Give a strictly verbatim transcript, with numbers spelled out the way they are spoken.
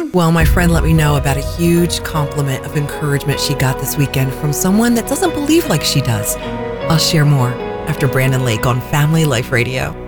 weekend? Well, my friend let me know about a huge compliment of encouragement she got this weekend from someone that doesn't believe like she does. I'll share more after Brandon Lake on Family Life Radio.